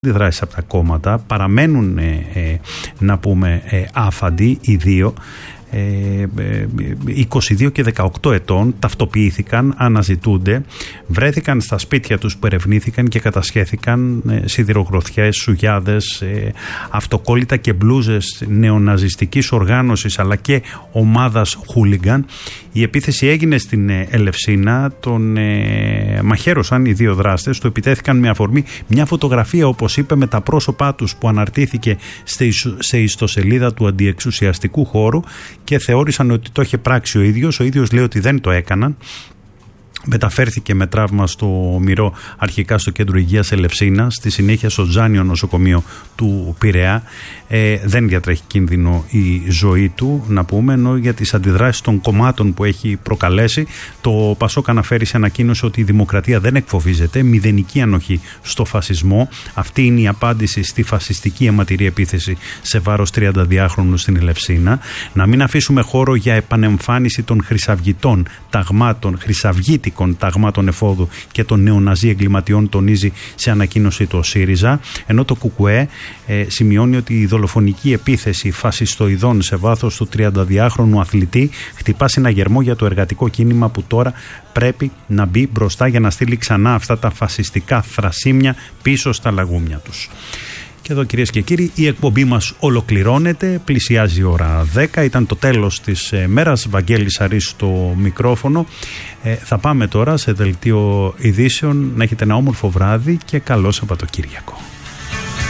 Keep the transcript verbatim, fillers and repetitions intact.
αντιδράσεις από τα κόμματα, παραμένουν ε, ε, να πούμε ε, άφαντοι οι δύο. είκοσι δύο και δεκαοκτώ ετών, ταυτοποιήθηκαν, αναζητούνται, βρέθηκαν στα σπίτια τους που ερευνήθηκαν και κατασχέθηκαν σιδηρογροθιές, σουγιάδες, αυτοκόλλητα και μπλούζες νεοναζιστικής οργάνωσης αλλά και ομάδας χούλιγκαν. Η επίθεση έγινε στην Ελευσίνα, τον ε, μαχαίρωσαν οι δύο δράστες, το επιτέθηκαν με αφορμή μια φωτογραφία, όπως είπε, με τα πρόσωπά τους που αναρτήθηκε σε ιστοσελίδα του αντιεξουσιαστικού χώρου και θεώρησαν ότι το είχε πράξει ο ίδιος. Ο ίδιος λέει ότι δεν το έκαναν. Μεταφέρθηκε με τραύμα στο Μυρό, αρχικά στο κέντρο υγείας Ελευσίνα, στη συνέχεια στο Τζάνιο νοσοκομείο του Πειραιά. Ε, δεν διατρέχει κίνδυνο η ζωή του, να πούμε, ενώ για τις αντιδράσεις των κομμάτων που έχει προκαλέσει, το Πασόκ αναφέρει σε ανακοίνωση ότι η δημοκρατία δεν εκφοβίζεται, μηδενική ανοχή στο φασισμό. Αυτή είναι η απάντηση στη φασιστική αιματηρή επίθεση σε βάρος τριανταδυάχρονου στην Ελευσίνα. Να μην αφήσουμε χώρο για επανεμφάνιση των χρυσαυγητών ταγμάτων, χρυσαυγήτικων ταγμάτων εφόδου και των νεοναζί εγκληματιών, τονίζει σε ανακοίνωση το ΣΥΡΙΖΑ, ενώ το ΚΚΕ ε, σημειώνει ότι η δολοφονική επίθεση φασιστοειδών σε βάθος του τριανταδυάχρονου αθλητή χτυπά συναγερμό για το εργατικό κίνημα που τώρα πρέπει να μπει μπροστά για να στείλει ξανά αυτά τα φασιστικά θρασίμια πίσω στα λαγούμια τους. Και εδώ, κυρίες και κύριοι, η εκπομπή μας ολοκληρώνεται, πλησιάζει η ώρα δέκα, ήταν το τέλος της ε, μέρας, Βαγγέλης Αρής στο μικρόφωνο. Ε, θα πάμε τώρα σε δελτίο ειδήσεων, να έχετε ένα όμορφο βράδυ και καλό Σαββατοκύριακο.